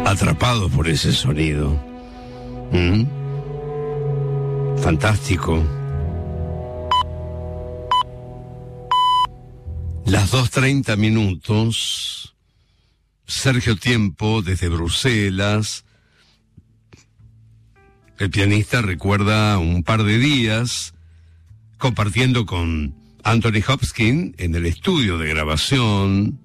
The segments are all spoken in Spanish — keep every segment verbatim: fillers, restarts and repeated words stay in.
atrapado por ese sonido. ¿Mm? Fantástico. Las dos treinta minutos. Sergio Tiempo desde Bruselas. El pianista recuerda un par de días compartiendo con Anthony Hopkins en el estudio de grabación,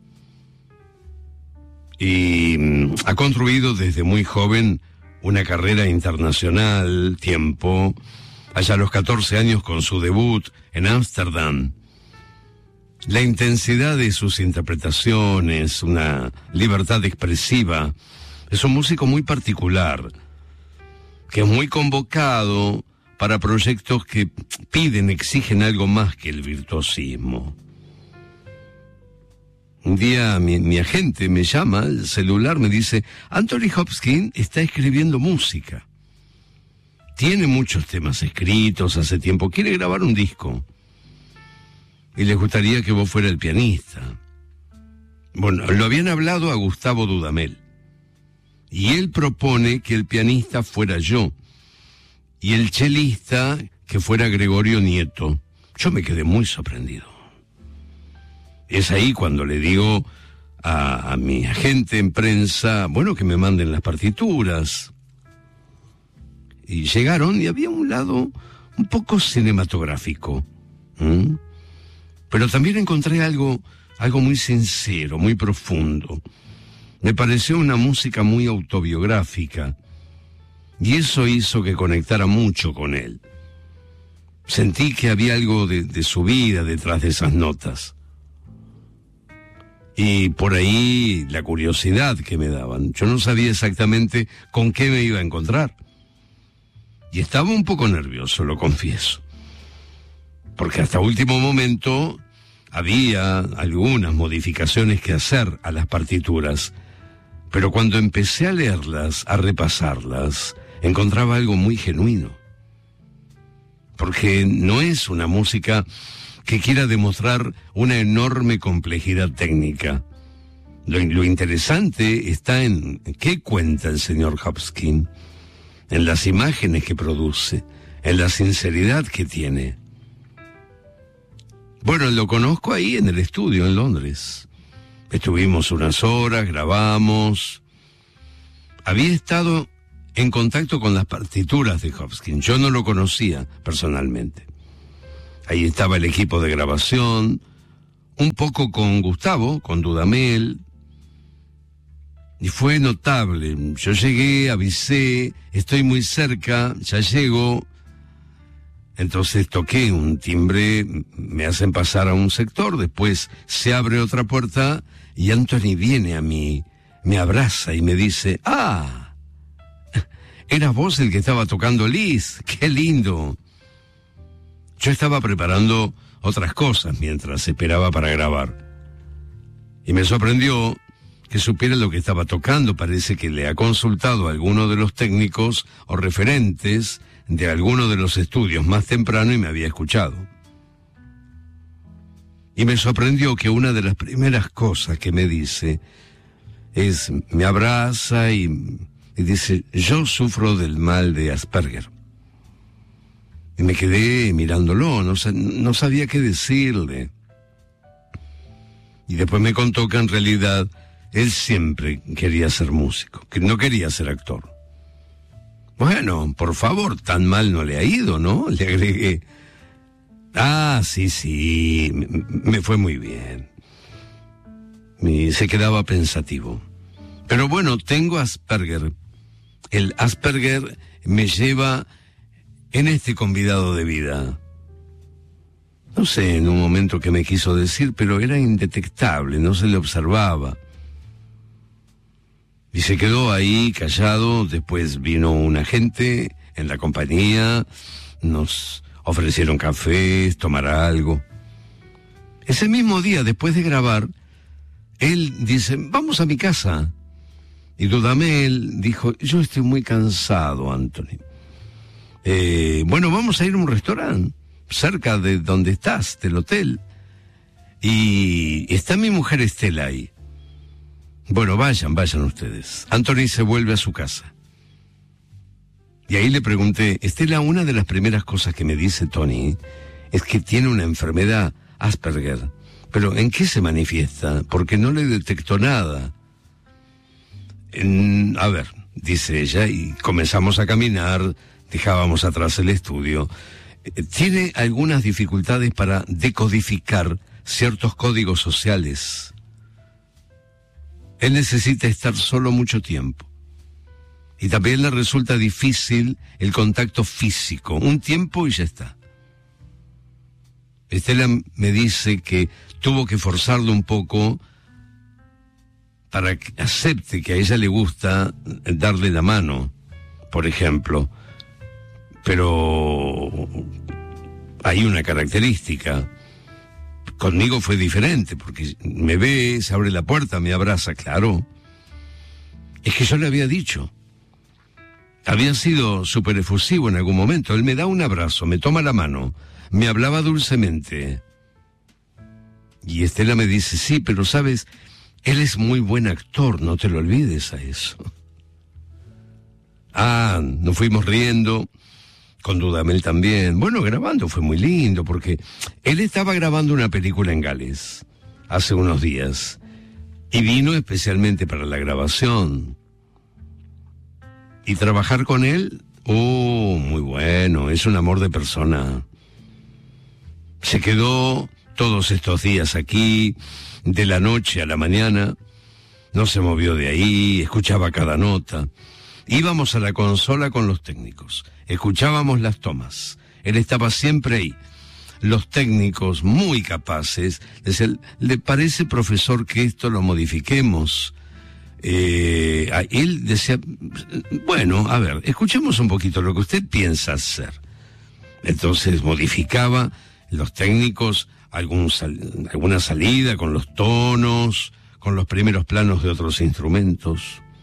y ha construido desde muy joven una carrera internacional. Tiempo, allá a los catorce años con su debut en Ámsterdam. La intensidad de sus interpretaciones, una libertad expresiva. Es un músico muy particular, que es muy convocado para proyectos que piden, exigen algo más que el virtuosismo. Un día mi, mi agente me llama al celular, me dice: Anthony Hopkins está escribiendo música. Tiene muchos temas escritos hace tiempo, quiere grabar un disco. Y les gustaría que vos fuera el pianista. Bueno, lo habían hablado a Gustavo Dudamel. Y él propone que el pianista fuera yo. Y el chelista que fuera Gregorio Nieto. Yo me quedé muy sorprendido. Es ahí cuando le digo a, a mi agente en prensa, bueno, que me manden las partituras. Y llegaron y había un lado un poco cinematográfico. ¿Mm? Pero también encontré algo, algo muy sincero, muy profundo. Me pareció una música muy autobiográfica. Y eso hizo que conectara mucho con él. Sentí que había algo de, de su vida detrás de esas notas. Y por ahí la curiosidad que me daban. Yo no sabía exactamente con qué me iba a encontrar. Y estaba un poco nervioso, lo confieso. Porque hasta último momento había algunas modificaciones que hacer a las partituras. Pero cuando empecé a leerlas, a repasarlas, encontraba algo muy genuino. Porque no es una música que quiera demostrar una enorme complejidad técnica. Lo, lo interesante está en qué cuenta el señor Hopkins, en las imágenes que produce, en la sinceridad que tiene. Bueno, lo conozco ahí en el estudio en Londres. Estuvimos unas horas, grabamos. Había estado en contacto con las partituras de Hopkins. Yo no lo conocía personalmente. Ahí estaba el equipo de grabación, un poco con Gustavo, con Dudamel. Y fue notable. Yo llegué, avisé, estoy muy cerca, ya llego. Entonces toqué un timbre, me hacen pasar a un sector, después se abre otra puerta y Anthony viene a mí, me abraza y me dice: ¡ah! ¿Eras vos el que estaba tocando Liz? ¡Qué lindo! Yo estaba preparando otras cosas mientras esperaba para grabar. Y me sorprendió que supiera lo que estaba tocando. Parece que le ha consultado a alguno de los técnicos o referentes de alguno de los estudios más temprano y me había escuchado. Y me sorprendió que una de las primeras cosas que me dice es, me abraza y, y dice: yo sufro del mal de Asperger. Y me quedé mirándolo, no, no sabía qué decirle. Y después me contó que en realidad él siempre quería ser músico, que no quería ser actor. Bueno, por favor, tan mal no le ha ido, ¿no? Le agregué. Ah, sí, sí, me, me fue muy bien. Y se quedaba pensativo. Pero bueno, tengo Asperger. El Asperger me lleva en este convidado de vida. No sé en un momento qué me quiso decir, pero era indetectable, no se le observaba. Y se quedó ahí callado. Después vino un agente en la compañía, nos ofrecieron cafés, tomar algo. Ese mismo día, después de grabar, él dice: vamos a mi casa. Y Dudamel dijo: yo estoy muy cansado, Anthony. Eh, bueno, vamos a ir a un restaurante cerca de donde estás, del hotel. Y está mi mujer Estela ahí. Bueno, vayan, vayan ustedes. Anthony se vuelve a su casa. Y ahí le pregunté, Estela, una de las primeras cosas que me dice Tony es que tiene una enfermedad Asperger. Pero ¿en qué se manifiesta? Porque no le detectó nada. En, a ver, dice ella, y comenzamos a caminar, dejábamos atrás el estudio. Eh, tiene algunas dificultades para decodificar ciertos códigos sociales. Él necesita estar solo mucho tiempo. Y también le resulta difícil el contacto físico. Un tiempo y ya está. Estela me dice que tuvo que forzarlo un poco para que acepte que a ella le gusta darle la mano, por ejemplo. Pero hay una característica. Conmigo fue diferente, porque me ve, se abre la puerta, me abraza, claro. Es que yo le había dicho. Había sido súper efusivo en algún momento. Él me da un abrazo, me toma la mano, me hablaba dulcemente. Y Estela me dice, sí, pero sabes, él es muy buen actor, no te lo olvides a eso. Ah, nos fuimos riendo, con Dudamel también. Bueno, grabando fue muy lindo, porque él estaba grabando una película en Gales hace unos días, y vino especialmente para la grabación. Y trabajar con él, oh, muy bueno, es un amor de persona. Se quedó todos estos días aquí, de la noche a la mañana, no se movió de ahí, escuchaba cada nota. Íbamos a la consola con los técnicos, escuchábamos las tomas, él estaba siempre ahí. Los técnicos muy capaces, decían, ¿le parece, profesor, que esto lo modifiquemos? Eh, él decía, bueno, a ver, escuchemos un poquito lo que usted piensa hacer. Entonces modificaba los técnicos algún sal, alguna salida con los tonos, con los primeros planos de otros instrumentos.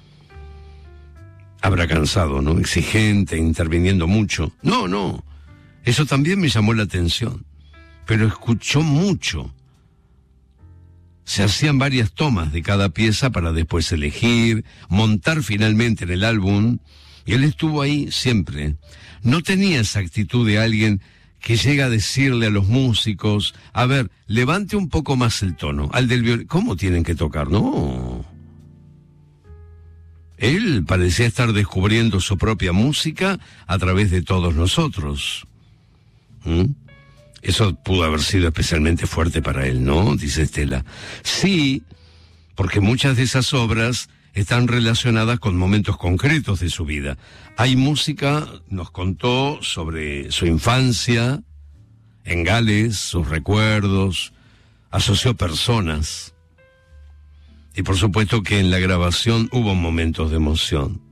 Habrá cansado, ¿no? Exigente, interviniendo mucho. No, no, eso también me llamó la atención, pero escuchó mucho. Se hacían varias tomas de cada pieza para después elegir, montar finalmente en el álbum, y él estuvo ahí siempre. No tenía esa actitud de alguien que llega a decirle a los músicos, a ver, levante un poco más el tono, al del violín, ¿cómo tienen que tocar? No. Él parecía estar descubriendo su propia música a través de todos nosotros. ¿Mm? Eso pudo haber sido especialmente fuerte para él, ¿no? Dice Estela. Sí, porque muchas de esas obras están relacionadas con momentos concretos de su vida. Hay música, nos contó sobre su infancia en Gales, sus recuerdos, asoció personas. Y por supuesto que en la grabación hubo momentos de emoción.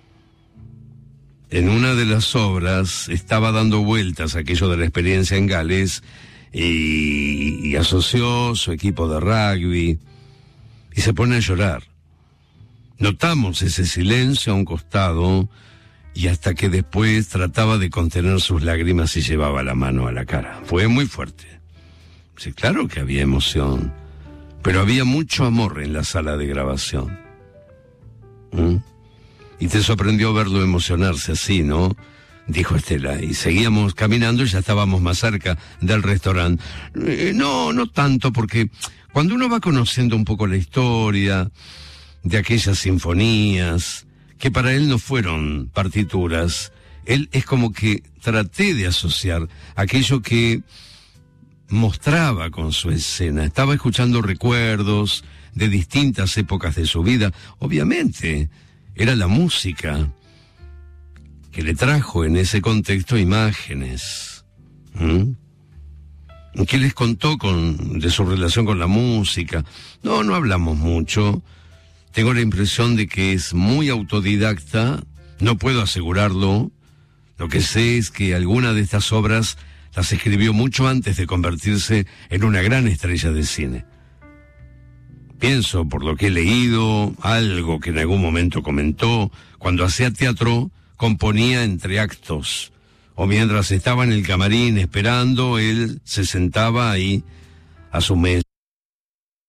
En una de las obras estaba dando vueltas aquello de la experiencia en Gales y, y asoció su equipo de rugby y se pone a llorar. Notamos ese silencio a un costado y hasta que después trataba de contener sus lágrimas y llevaba la mano a la cara. Fue muy fuerte. Sí, claro que había emoción, pero había mucho amor en la sala de grabación. ¿Mm? Y te sorprendió verlo emocionarse así, ¿no? Dijo Estela, y seguíamos caminando y ya estábamos más cerca del restaurante. Eh, no, no tanto, porque cuando uno va conociendo un poco la historia de aquellas sinfonías, que para él no fueron partituras, él es como que traté de asociar aquello que mostraba con su escena. Estaba escuchando recuerdos de distintas épocas de su vida, obviamente. Era la música que le trajo en ese contexto imágenes. ¿Mm? ¿Qué les contó con, de su relación con la música? No, no hablamos mucho. Tengo la impresión de que es muy autodidacta. No puedo asegurarlo. Lo que sé es que alguna de estas obras las escribió mucho antes de convertirse en una gran estrella de cine. Pienso, por lo que he leído, algo que en algún momento comentó, cuando hacía teatro, componía entre actos, o mientras estaba en el camarín esperando, él se sentaba ahí a su mesa.